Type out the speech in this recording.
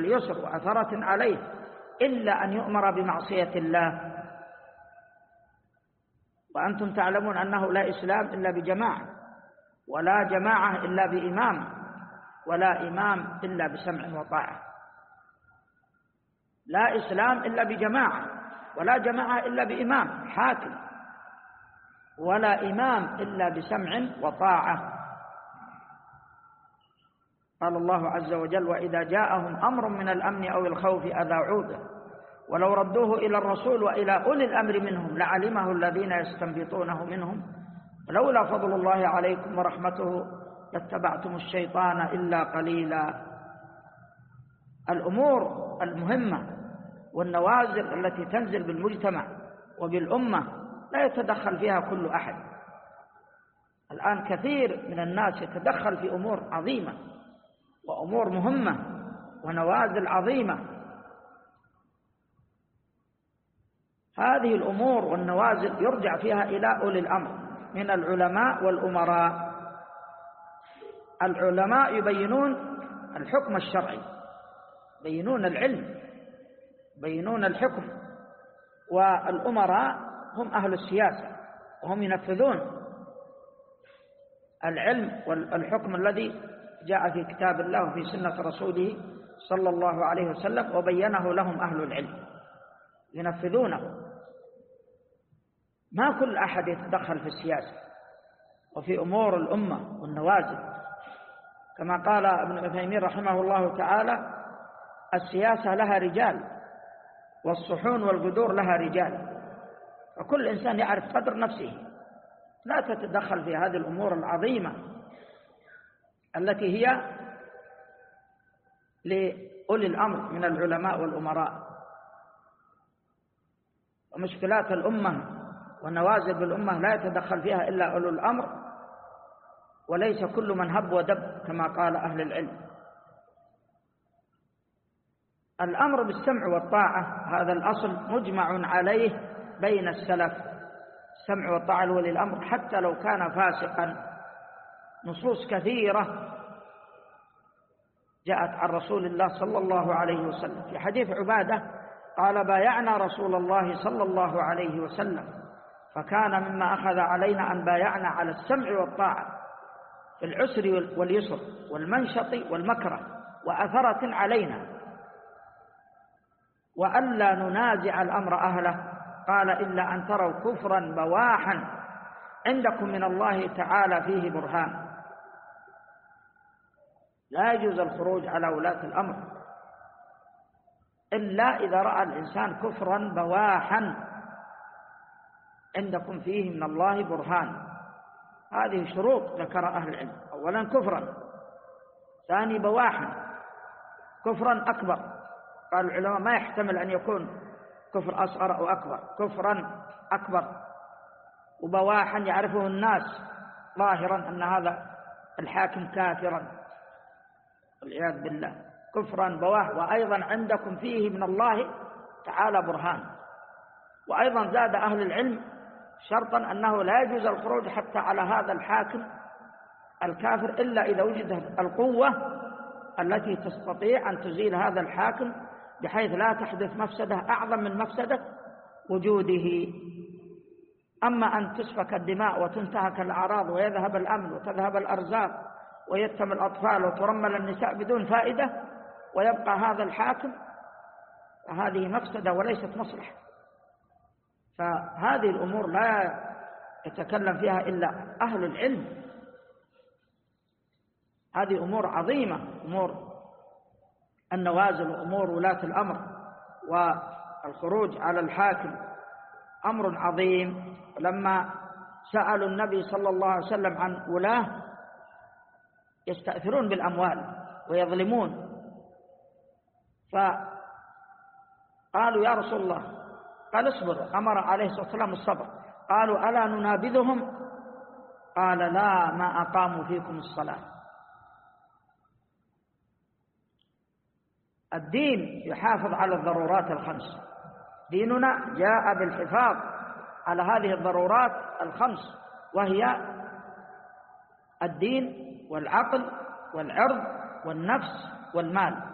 اليسر وأثرة عليه إلا أن يؤمر بمعصية الله. وأنتم تعلمون أنه لا إسلام إلا بجماعة، ولا جماعة إلا بإمام، ولا إمام إلا بسمع وطاعة. لا إسلام إلا بجماعة، ولا جماعة إلا بإمام حاكم، ولا إمام إلا بسمع وطاعة. قال الله عز وجل: وإذا جاءهم أمر من الأمن أو الخوف أذاعوا به ولو ردوه إلى الرسول وإلى أولي الأمر منهم لعلمه الذين يستنبطونه منهم ولولا فضل الله عليكم ورحمته لاتبعتم الشيطان إلا قليلا. الأمور المهمة والنوازل التي تنزل بالمجتمع وبالأمة لا يتدخل فيها كل أحد. الآن كثير من الناس يتدخل في أمور عظيمة وأمور مهمة ونوازل عظيمة. هذه الأمور والنوازل يرجع فيها إلى أولي الأمر من العلماء والأمراء. العلماء يبينون الحكم الشرعي، يبينون العلم، يبينون الحكم، والأمراء هم أهل السياسة وهم ينفذون العلم والحكم الذي جاء في كتاب الله وفي سنة رسوله صلى الله عليه وسلم وبينه لهم أهل العلم ينفذونه. ما كل أحد يتدخل في السياسة وفي أمور الأمة والنوازل، كما قال ابن عثيمين رحمه الله تعالى: السياسة لها رجال والصحون والقدور لها رجال، وكل إنسان يعرف قدر نفسه. لا تتدخل في هذه الأمور العظيمة التي هي لأولي الأمر من العلماء والأمراء. ومشكلات الأمة والنوازل بالأمة لا يتدخل فيها إلا أولو الأمر، وليس كل من هب ودب كما قال أهل العلم. الأمر بالسمع والطاعة هذا الأصل مجمع عليه بين السلف، السمع والطاعة لولي الأمر حتى لو كان فاسقا. نصوص كثيرة جاءت عن رسول الله صلى الله عليه وسلم. في حديث عبادة قال: بايعنا رسول الله صلى الله عليه وسلم فكان مما أخذ علينا أن بايعنا على السمع والطاعة في العسر واليسر والمنشط والمكره وأثرة علينا، وألا ننازع الأمر أهله. قال: إلا أن تروا كفرا بواحا عندكم من الله تعالى فيه برهان. لا يجوز الخروج على ولاة الأمر إلا إذا رأى الإنسان كفرا بواحا عندكم فيه من الله برهان. هذه شروط ذكر أهل العلم: أولا كفرا، ثاني بواحا، كفرا أكبر. قال العلماء ما يحتمل أن يكون كفر أصغر أو أكبر، كفرا أكبر. وبواحا يعرفه الناس ظاهرا أن هذا الحاكم كافرا والعياذ بالله، كفرا بواح. وأيضا عندكم فيه من الله تعالى برهان. وأيضا زاد أهل العلم شرطا أنه لا يجوز الخروج حتى على هذا الحاكم الكافر إلا إذا وجدت القوة التي تستطيع أن تزيل هذا الحاكم بحيث لا تحدث مفسدة أعظم من مفسدة وجوده. أما أن تسفك الدماء وتنتهك الأعراض ويذهب الأمن وتذهب الأرزاق ويتم الأطفال وترمل النساء بدون فائدة ويبقى هذا الحاكم، فهذه مفسدة وليست مصلحة. فهذه الأمور لا يتكلم فيها إلا أهل العلم. هذه أمور عظيمة، أمور النوازل وأمور ولاة الأمر والخروج على الحاكم أمر عظيم. لما سألوا النبي صلى الله عليه وسلم عن ولاة يستأثرون بالأموال ويظلمون، فقالوا: يا رسول الله، قال: اصبر. أمر عليه الصلاة والسلام الصبر. قالوا: ألا ننابذهم؟ قال: لا، ما أقاموا فيكم الصلاة. الدين يحافظ على الضرورات الخمس. ديننا جاء بالحفاظ على هذه الضرورات الخمس، وهي الدين والعقل والعرض والنفس والمال.